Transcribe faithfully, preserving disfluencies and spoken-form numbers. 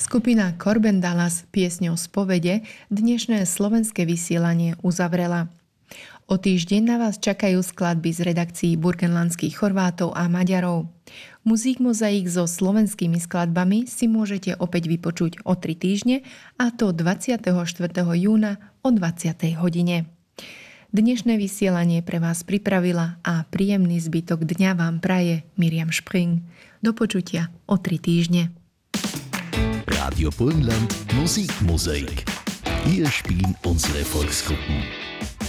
Skupina Korben Dallas piesňou Spovede dnešné slovenské vysielanie uzavrela. O týždeň na vás čakajú skladby z redakcií burgenlandských Chorvátov a Maďarov. Muzík mozaik so slovenskými skladbami si môžete opäť vypočuť o tri týždne, a to dvadsiateho štvrtého júna o dvadsiatej hodine. Dnešné vysielanie pre vás pripravila a príjemný zbytok dňa vám praje Miriam Spring. Do počutia o tri týždne. Radio Burgenland Musikmosaik. Hier spielen unsere Volksgruppen.